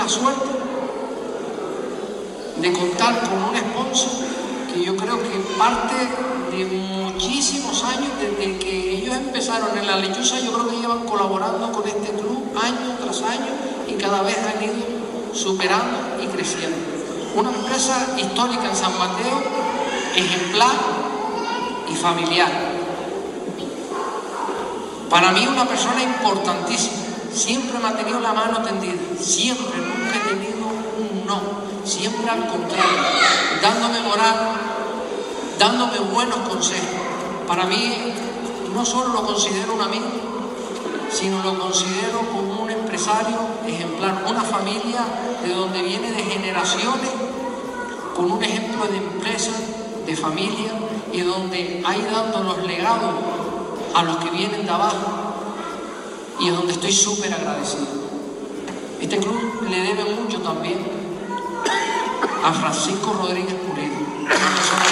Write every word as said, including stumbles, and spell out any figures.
la suerte de contar con un sponsor que yo creo que parte de muchísimos años, desde que ellos empezaron en la Lechuza, yo creo que llevan colaborando con este club año tras año y cada vez han ido superando y creciendo. Una empresa histórica en San Mateo, ejemplar y familiar. Para mí una persona importantísima, siempre me ha tenido la mano tendida, siempre, nunca he tenido un no, siempre al contrario, dándome moral, dándome buenos consejos. Para mí no solo lo considero un amigo, sino lo considero como un empresario ejemplar, una familia de donde viene de generaciones, con un ejemplo de empresa, de familia, y donde ha ido dando los legados a los que vienen de abajo, y es donde estoy súper agradecido. Este club le debe mucho también a Francisco Rodríguez Pulido, una persona